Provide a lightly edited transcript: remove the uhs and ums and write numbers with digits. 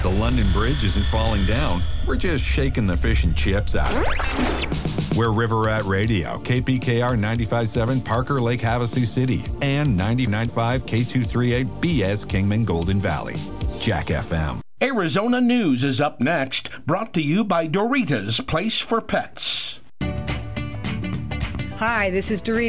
The London Bridge isn't falling down. We're just shaking the fish and chips out of it. We're River Rat Radio, KPKR 95.7 Parker Lake Havasu City, and 99.5 K238 BS Kingman Golden Valley. Jack FM. Arizona News is up next, brought to you by Doritos Place for Pets. Hi, this is Doritos.